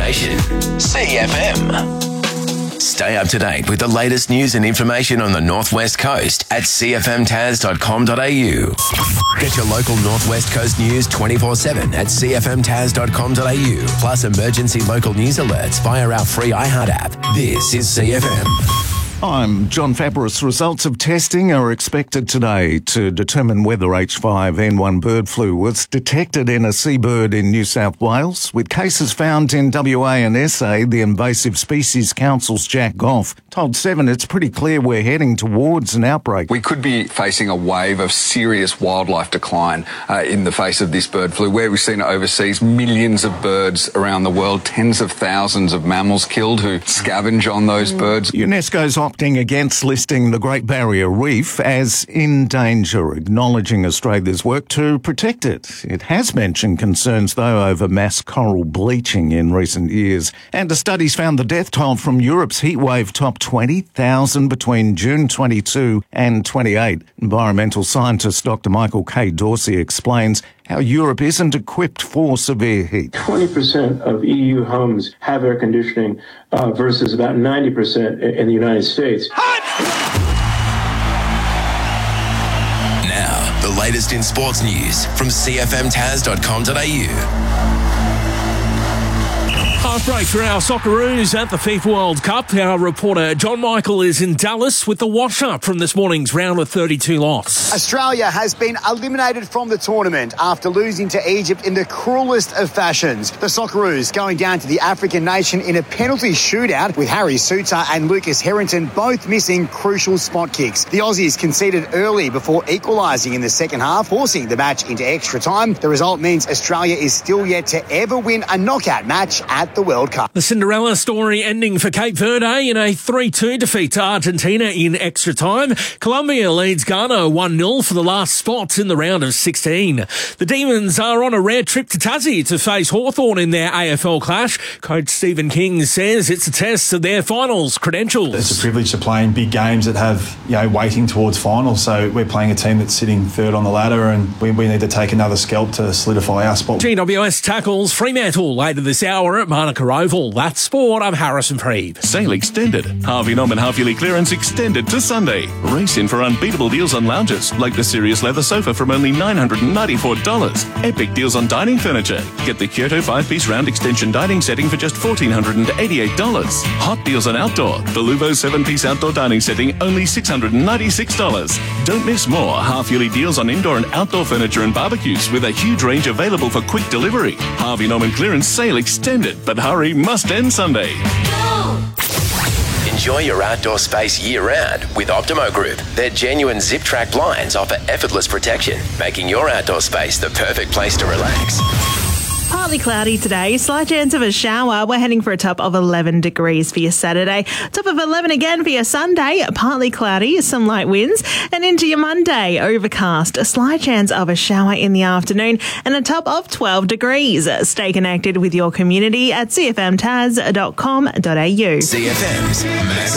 station. CFM. Stay up to date with the latest news and information on the Northwest Coast at cfmtas.com.au. Get your local Northwest Coast news 24/7 at cfmtas.com.au. Plus emergency local news alerts via our free iHeart app. This is CFM. I'm John Fabris. Results of testing are expected today to determine whether H5N1 bird flu was detected in a seabird in New South Wales. With cases found in WA and SA, the Invasive Species Council's Jack Goff told Seven it's pretty clear we're heading towards an outbreak. We could be facing a wave of serious wildlife decline in the face of this bird flu. Where we've seen it overseas, millions of birds around the world, tens of thousands of mammals killed who scavenge on those birds. UNESCO's opting against listing the Great Barrier Reef as in danger, acknowledging Australia's work to protect it. It has mentioned concerns, though, over mass coral bleaching in recent years. And a study's found the death toll from Europe's heatwave topped 20,000 between June 22 and 28. Environmental scientist Dr. Michael K. Dorsey explains how Europe isn't equipped for severe heat. 20% of EU homes have air conditioning versus about 90% in the United States. Now, the latest in sports news from cfmtas.com.au. Half break for our Socceroos at the FIFA World Cup. Our reporter John Michael is in Dallas with the wash-up from this morning's round of 32 loss. Australia has been eliminated from the tournament after losing to Egypt in the cruelest of fashions. The Socceroos going down to the African nation in a penalty shootout with Harry Suter and Lucas Harrington both missing crucial spot kicks. The Aussies conceded early before equalising in the second half, forcing the match into extra time. The result means Australia is still yet to ever win a knockout match at the World Cup. The Cinderella story ending for Cape Verde in a 3-2 defeat to Argentina in extra time. Colombia leads Ghana 1-0 for the last spot in the round of 16. The Demons are on a rare trip to Tassie to face Hawthorn in their AFL clash. Coach Stephen King says it's a test of their finals credentials. It's a privilege to play in big games that have, weighting towards finals. So we're playing a team that's sitting third on the ladder, and we need to take another scalp to solidify our spot. GWS tackles Fremantle later this hour at Manuka Oval. That's sport. I'm Harrison Freed. Sale extended. Harvey Norman half-yearly clearance extended to Sunday. Race in for unbeatable deals on lounges, like the Sirius leather sofa from only $994. Epic deals on dining furniture. Get the Kyoto 5-piece round extension dining setting for just $1,488. Hot deals on outdoor. The Luvo 7-piece outdoor dining setting, only $696. Don't miss more half-yearly deals on indoor and outdoor furniture and barbecues with a huge range available for quick delivery. Harvey Norman clearance sale extended, but hurry must end Sunday. Enjoy your outdoor space year-round with Optimo Group. Their genuine zip-track blinds offer effortless protection, making your outdoor space the perfect place to relax. Partly cloudy today, slight chance of a shower. We're heading for a top of 11 degrees for your Saturday. Top of 11 again for your Sunday, partly cloudy, some light winds. And into your Monday, overcast, a slight chance of a shower in the afternoon and a top of 12 degrees. Stay connected with your community at cfmtas.com.au. CFM's